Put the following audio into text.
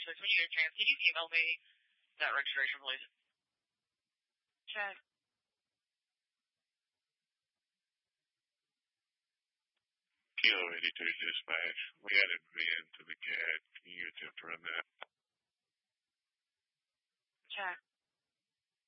When you get a chance, can you email me that registration, please? Check. Kilo 82 dispatch. We had a VIN to the CAD